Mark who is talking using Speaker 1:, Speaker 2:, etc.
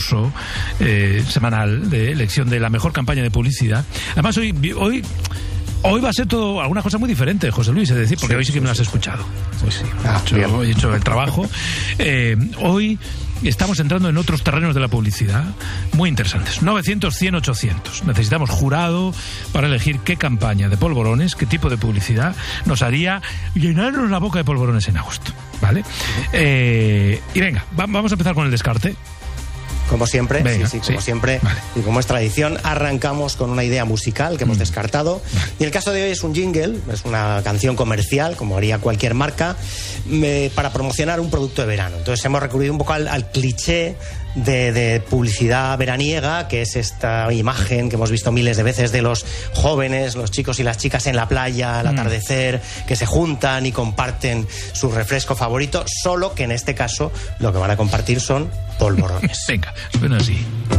Speaker 1: concurso semanal de elección de la mejor campaña de publicidad. Además, hoy va a ser todo alguna cosa muy diferente, José Luis, es decir, porque hoy sí que me lo has escuchado. Hoy sí, he hecho el trabajo. Hoy estamos entrando en otros terrenos de la publicidad muy interesantes. 900, 100, 800. Necesitamos jurado para elegir qué campaña de polvorones, qué tipo de publicidad nos haría llenarnos la boca de polvorones en agosto, ¿vale? Y venga, vamos a empezar con el descarte.
Speaker 2: Como siempre,
Speaker 1: venga,
Speaker 2: como siempre, vale. Y como es tradición, arrancamos con una idea musical que hemos descartado. Y el caso de hoy es un jingle, es una canción comercial, como haría cualquier marca, para promocionar un producto de verano. Entonces hemos recurrido un poco al cliché de publicidad veraniega, que es esta imagen que hemos visto miles de veces de los jóvenes, los chicos y las chicas en la playa al atardecer, que se juntan y comparten su refresco favorito, solo que en este caso lo que van a compartir son polvorones.
Speaker 1: Venga, suena así.